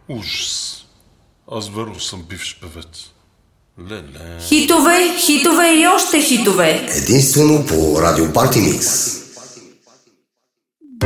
Ужас. Аз верно съм бивш певец. Леле. Хитове, хитове и още хитове. Единствено по Радио Парти Микс.